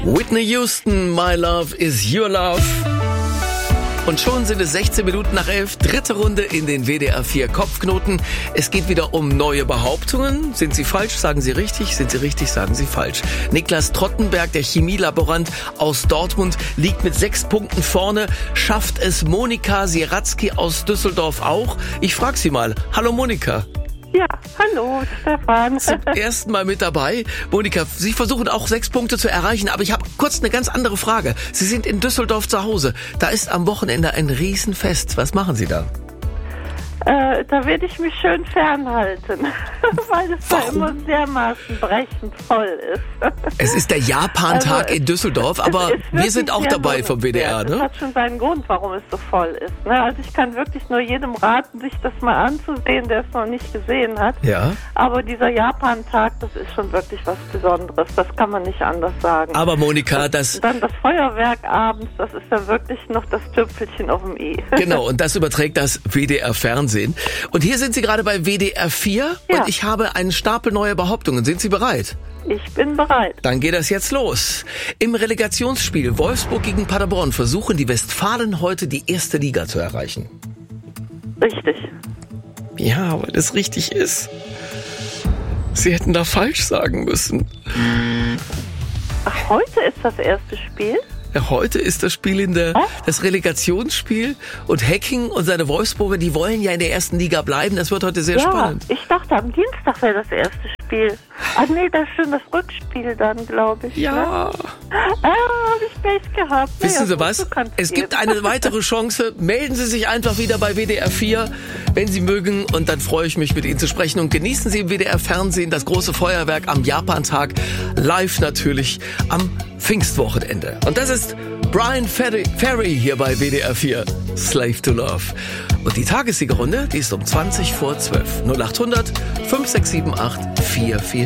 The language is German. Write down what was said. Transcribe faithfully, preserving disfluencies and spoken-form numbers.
Whitney Houston, My Love is Your Love. Und schon sind es sechzehn Minuten nach elf, dritte Runde in den W D R vier Kopfknoten. Es geht wieder um neue Behauptungen. Sind sie falsch, sagen sie richtig. Sind sie richtig, sagen sie falsch. Niklas Trottenberg, der Chemielaborant aus Dortmund, liegt mit sechs Punkten vorne. Schafft es Monika Sieradski aus Düsseldorf auch? Ich frage sie mal. Hallo Monika. Ja, hallo Stefan. Zum ersten Mal mit dabei. Monika, Sie versuchen auch sechs Punkte zu erreichen, aber ich habe kurz eine ganz andere Frage. Sie sind in Düsseldorf zu Hause. Da ist am Wochenende ein Riesenfest. Was machen Sie da? Äh, da werde ich mich schön fernhalten, weil es da Warum? immer dermaßen brechend voll ist. Es ist der Japan-Tag Also, in Düsseldorf, aber wir sind auch dabei vom W D R, Das ne? hat schon seinen Grund, warum es so voll ist. Ne? Also ich kann wirklich nur jedem raten, sich das mal anzusehen, der es noch nicht gesehen hat. Ja. Aber dieser Japan-Tag, das ist schon wirklich was Besonderes. Das kann man nicht anders sagen. Aber Monika, das... Und dann das Feuerwerk abends, das ist dann wirklich noch das Tüpfelchen auf dem i. Genau, und das überträgt das W D R-Fernsehen. Und hier sind Sie gerade bei W D R vier Ja. und ich habe einen Stapel neuer Behauptungen. Sind Sie bereit? Ich bin bereit. Dann geht das jetzt los. Im Relegationsspiel Wolfsburg gegen Paderborn versuchen die Westfalen heute die erste Liga zu erreichen. Richtig. Ja, weil es richtig ist. Sie hätten da falsch sagen müssen. Ach, heute ist das erste Spiel? Ja, heute ist das Spiel in der, Hä? das Relegationsspiel und Hacking und seine Wolfsburger, die wollen ja in der ersten Liga bleiben. Das wird heute sehr Ja, spannend. ich dachte, am Dienstag wäre das erste Spiel. Ach nee, das ist schon das Rückspiel dann, glaube ich. Ja. Ne? Ah, habe ich Pech gehabt. Wissen Naja, Sie gut, was? so kann's Es gehen. gibt eine weitere Chance. Melden Sie sich einfach wieder bei W D R vier, wenn Sie mögen. Und dann freue ich mich, mit Ihnen zu sprechen. Und genießen Sie im W D R-Fernsehen das große Feuerwerk am Japan-Tag. Live natürlich am Pfingstwochenende. Und das ist Brian Ferry, Ferry hier bei W D R vier. Slave to Love. Und die Tagessiegerrunde, die ist um zwanzig vor zwölf. null acht hundert fünf sechs sieben acht vier vier.